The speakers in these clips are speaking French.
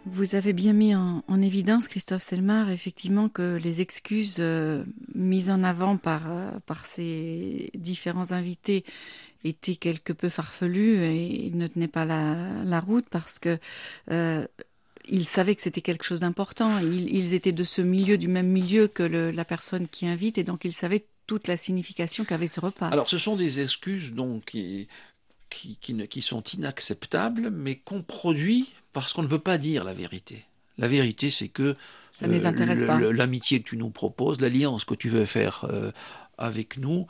Vous avez bien mis en évidence, Christophe Selmar, effectivement, que les excuses mises en avant par ces différents invités étaient quelque peu farfelues et ne tenaient pas la route parce que ils savaient que c'était quelque chose d'important. Ils étaient de ce milieu, du même milieu que la personne qui invite, et donc ils savaient toute la signification qu'avait ce repas. Alors, ce sont des excuses donc qui sont inacceptables, mais qu'on produit parce qu'on ne veut pas dire la vérité. La vérité, c'est que ça ne les intéresse pas. L'amitié que tu nous proposes, l'alliance que tu veux faire avec nous,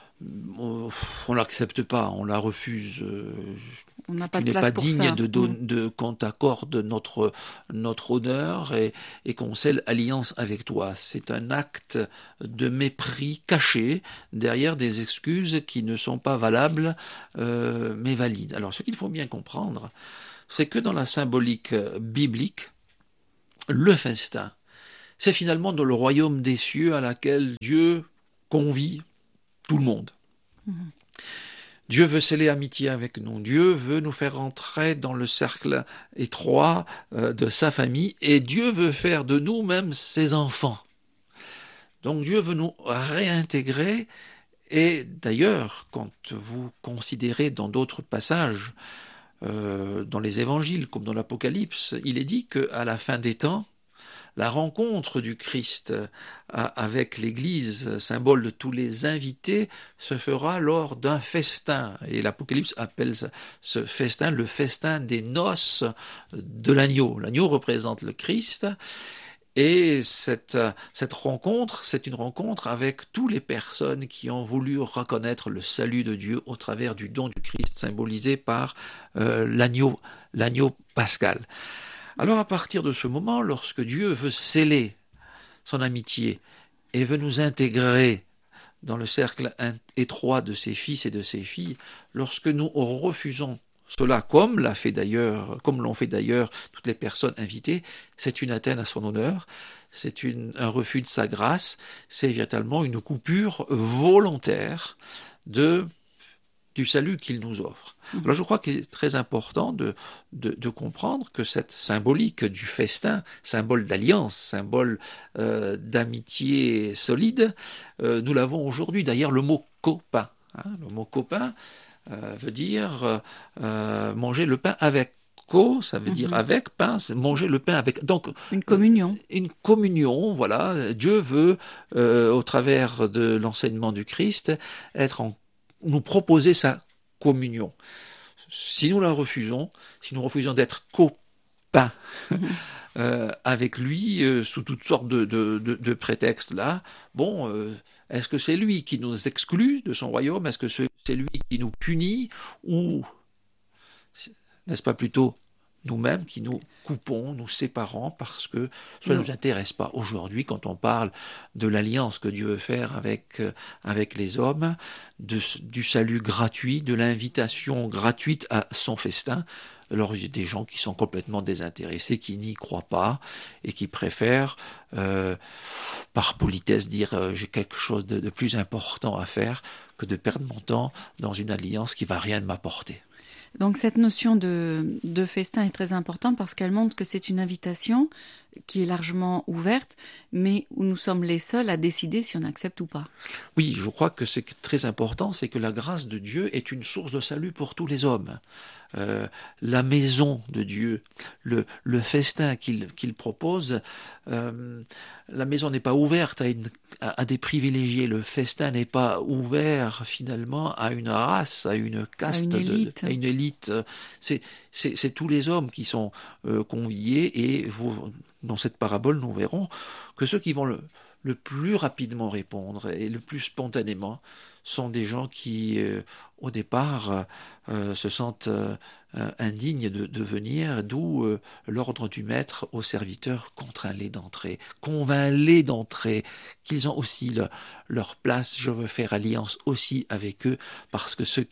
on l'accepte pas, on la refuse. On n'a pas tu de n'es place pas pour digne ça. de qu'on t'accorde notre honneur et qu'on scelle alliance avec toi. C'est un acte de mépris caché derrière des excuses qui ne sont pas valables mais valides. Alors ce qu'il faut bien comprendre, c'est que dans la symbolique biblique, le festin, c'est finalement dans le royaume des cieux à laquelle Dieu convie tout le monde. Dieu veut sceller amitié avec nous. Dieu veut nous faire rentrer dans le cercle étroit de sa famille et Dieu veut faire de nous-mêmes ses enfants. Donc Dieu veut nous réintégrer et d'ailleurs, quand vous considérez dans d'autres passages, dans les évangiles comme dans l'Apocalypse, il est dit qu'à la fin des temps, la rencontre du Christ avec l'Église, symbole de tous les invités, se fera lors d'un festin. Et l'Apocalypse appelle ce festin le festin des noces de l'agneau. L'agneau représente le Christ. Et cette rencontre, c'est une rencontre avec toutes les personnes qui ont voulu reconnaître le salut de Dieu au travers du don du Christ symbolisé par l'agneau pascal. Alors à partir de ce moment, lorsque Dieu veut sceller son amitié et veut nous intégrer dans le cercle étroit de ses fils et de ses filles, lorsque nous refusons cela, comme l'ont fait d'ailleurs toutes les personnes invitées, c'est une atteinte à son honneur, c'est un refus de sa grâce, c'est véritablement une coupure volontaire du salut qu'il nous offre. Alors je crois qu'il est très important de comprendre que cette symbolique du festin, symbole d'alliance, symbole d'amitié solide, nous l'avons aujourd'hui. D'ailleurs, le mot copain, le mot copain veut dire manger le pain avec. Ça veut dire avec, pain, c'est manger le pain avec. Donc une communion. Une communion, voilà. Dieu veut, au travers de l'enseignement du Christ, nous proposer sa communion. Si nous la refusons, si nous refusons d'être copains avec lui sous toutes sortes de prétextes là, est-ce que c'est lui qui nous exclut de son royaume? Est-ce que c'est lui qui nous punit? Ou n'est-ce pas plutôt nous-mêmes qui nous coupons, nous séparons parce que cela ne nous intéresse pas. Aujourd'hui, quand on parle de l'alliance que Dieu veut faire avec les hommes, du salut gratuit, de l'invitation gratuite à son festin, alors il y a des gens qui sont complètement désintéressés, qui n'y croient pas et qui préfèrent, par politesse, dire j'ai quelque chose de plus important à faire que de perdre mon temps dans une alliance qui va rien m'apporter. Donc cette notion de festin est très importante parce qu'elle montre que c'est une invitation qui est largement ouverte, mais où nous sommes les seuls à décider si on accepte ou pas. Oui, je crois que c'est très important, c'est que la grâce de Dieu est une source de salut pour tous les hommes. La maison de Dieu, le festin qu'il propose, la maison n'est pas ouverte à des privilégiés, le festin n'est pas ouvert finalement à une race, à une caste, à une élite. C'est tous les hommes qui sont conviés et dans cette parabole nous verrons que ceux qui vont le plus rapidement répondre et le plus spontanément sont des gens qui, au départ, se sentent indignes de venir, d'où l'ordre du maître aux serviteurs: contrains-les d'entrer, convainc-les d'entrer, qu'ils ont aussi leur place. Je veux faire alliance aussi avec eux, parce que ceux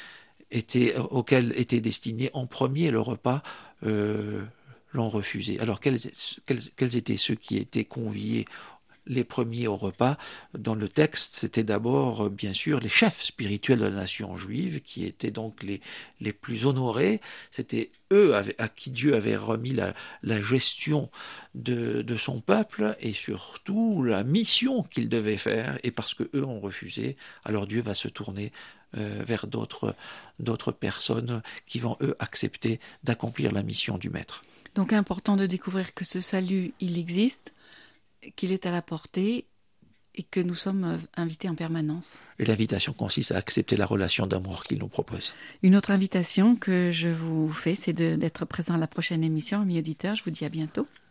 auxquels était destiné en premier le repas l'ont refusé. Alors quels étaient ceux qui étaient conviés les premiers au repas. Dans le texte, c'était d'abord, bien sûr, les chefs spirituels de la nation juive, qui étaient donc les plus honorés. C'était eux à qui Dieu avait remis la gestion de son peuple et surtout la mission qu'ils devaient faire. Et parce que eux ont refusé, alors Dieu va se tourner vers d'autres personnes qui vont, eux, accepter d'accomplir la mission du Maître. Donc important de découvrir que ce salut, il existe, qu'il est à la portée et que nous sommes invités en permanence. Et l'invitation consiste à accepter la relation d'amour qu'il nous propose. Une autre invitation que je vous fais, c'est d'être présent à la prochaine émission, amis auditeurs. Je vous dis à bientôt.